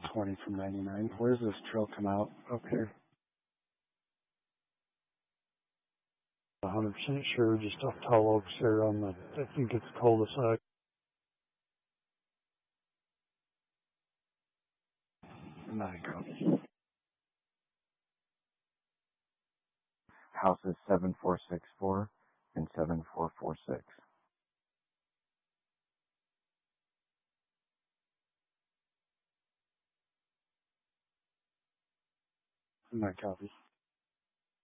20 from 99. Where's this trail come out up here? 100% sure, just off Tall Oaks here on the, I think it's cul-de-sac. 9 copy. Houses 7464 and 7446. My copy.